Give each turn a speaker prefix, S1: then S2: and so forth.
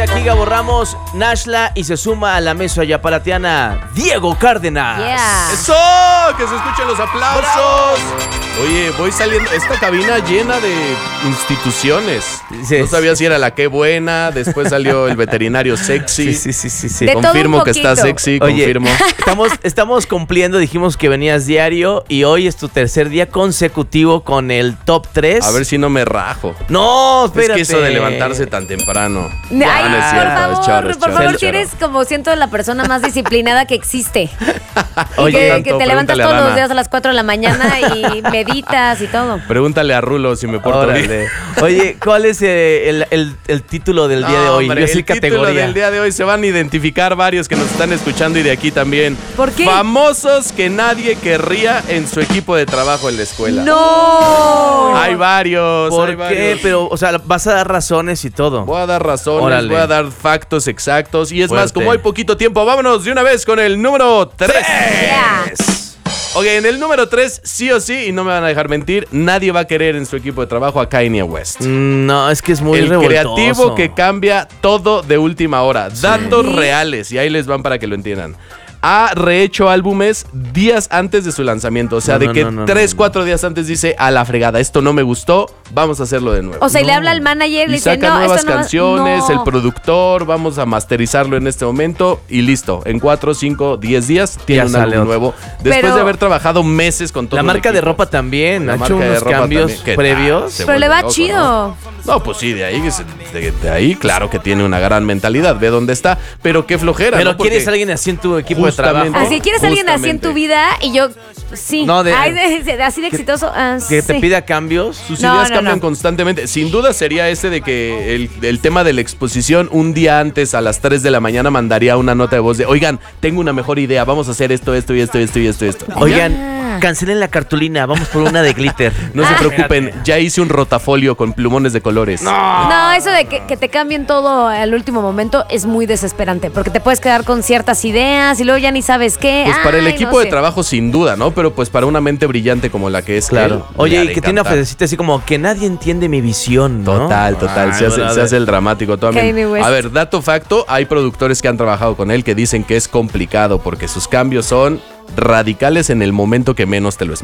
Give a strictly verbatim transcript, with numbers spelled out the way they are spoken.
S1: Aquí Gabo Ramos, Nashla, y se suma a la mesa yapalatiana Diego Cárdenas.
S2: Yeah.
S3: ¡Eso! ¡Que se escuchen los aplausos! ¡Bravo! Oye, voy saliendo, esta cabina llena de instituciones.
S1: Sí,
S3: no sabía
S1: sí.
S3: si era la Qué Buena, después salió el veterinario sexy.
S1: Sí, sí, sí, sí, sí.
S2: De todo
S3: Confirmo
S2: un
S3: que está
S2: poquito.
S3: sexy,
S1: Oye,
S3: confirmo.
S1: Estamos, estamos cumpliendo, dijimos que venías diario y hoy es tu tercer día consecutivo con el top tres.
S3: A ver si no me rajo.
S1: No, espérate.
S3: Es que eso de levantarse tan temprano.
S2: Ay,
S3: Ya, no es
S2: por
S3: cierto, es
S2: favor,
S3: chorro, es
S2: por
S3: chorro,
S2: favor,
S3: es
S2: si
S3: chorro.
S2: eres como siento la persona más disciplinada que existe. Y
S1: Oye,
S2: que,
S3: tanto,
S2: que te levantas
S3: pregúntale a
S2: todos los
S3: Dana.
S2: días a las cuatro de la mañana y meditas y todo.
S3: Pregúntale a Rulo si me porto bien.
S1: Órale. Oye, ¿cuál es eh, el, el- el título del día de
S3: No,
S1: hoy?
S3: hombre,
S1: Yo sí
S3: el título
S1: categoría.
S3: del día de hoy se van a identificar varios que nos están escuchando y de aquí también.
S2: ¿Por qué?
S3: Famosos que nadie querría en su equipo de trabajo en la escuela.
S2: ¡No!
S3: Hay varios.
S1: ¿Por
S3: hay
S1: qué?
S3: varios.
S1: Pero, o sea, vas a dar razones y todo.
S3: Voy a dar razones,
S1: Órale.
S3: voy a dar factos exactos. Y es más,
S1: Fuerte.
S3: como hay poquito tiempo, vámonos de una vez con el número tres.
S2: Yeah.
S3: Ok, en el número tres, sí o sí, y no me van a dejar mentir, nadie va a querer en su equipo de trabajo a Kanye West.
S1: Mm, No, es que es muy
S3: el
S1: revoltoso.
S3: creativo que cambia todo de última hora. Datos
S2: Sí.
S3: reales, y ahí les van para que lo entiendan. Ha rehecho álbumes días antes de su lanzamiento. O sea,
S1: No,
S3: de
S1: no,
S3: que
S1: no, no,
S3: tres,
S1: no.
S3: cuatro días antes dice, a la fregada, esto no me gustó, vamos a hacerlo de nuevo.
S2: O sea, y le
S1: No.
S2: habla al manager y le
S3: Y
S2: dice,
S3: saca
S2: no,
S3: nuevas
S2: esto no va-
S3: canciones,
S2: no.
S3: el productor, vamos a masterizarlo en este momento y listo. En cuatro, cinco, diez días tiene
S1: Ya
S3: un
S1: sale
S3: álbum
S1: otro.
S3: nuevo. Después
S2: Pero-
S3: de haber trabajado meses con todo
S1: La
S3: el
S1: marca de
S3: equipo.
S1: ropa también.
S3: La
S1: Ha hecho
S3: marca de
S1: unos
S3: ropa
S1: cambios
S3: también. ¿Qué tal?
S1: previos.
S3: Se
S2: Pero le
S3: vuelve
S2: va
S3: loco,
S2: chido.
S3: ¿no? No, pues sí, de ahí, de, de ahí, claro que tiene una gran mentalidad. Ve dónde está, pero qué flojera.
S1: Pero
S3: ¿no? Porque
S1: ¿quieres a alguien así en tu equipo de
S3: justamente-
S1: trabajo?
S2: Así, ¿quieres a alguien así en tu
S3: Justamente.
S2: vida? Y yo, sí.
S1: No, de-
S2: Ay, de- de- así de exitoso. ah,
S1: Que te
S2: sí.
S1: pida cambios.
S3: Sus
S2: No,
S3: ideas
S2: no,
S3: cambian
S2: no.
S3: constantemente. Sin duda sería ese de que el, el tema de la exposición, un día antes a las tres de la mañana mandaría una nota de voz de, oigan, tengo una mejor idea, vamos a hacer esto, esto y esto y esto y esto. Y esto.
S1: Oigan,
S2: Ah.
S1: cancelen la cartulina. Vamos por una de glitter.
S3: No se
S2: Ah.
S3: preocupen, ya hice un rotafolio con plumones de colores.
S2: No, eso de que, que te cambien todo al último momento es muy desesperante, porque te puedes quedar con ciertas ideas y luego ya ni sabes qué.
S3: Pues para el
S2: Ay,
S3: equipo
S2: no
S3: de
S2: sé.
S3: trabajo sin duda, ¿no? Pero pues para una mente brillante como la que es
S1: Claro.
S3: él,
S1: Oye,
S3: le ha
S1: y
S3: de
S1: que tiene una
S3: encantar.
S1: frasecita así como que nadie entiende mi visión, ¿no?
S3: Total, total.
S1: Ay,
S3: se, hace,
S1: brother.
S3: se hace el dramático también.
S2: Kanye West.
S3: A ver, dato facto, hay productores que han trabajado con él que dicen que es complicado porque sus cambios son radicales en el momento que menos te lo esperas.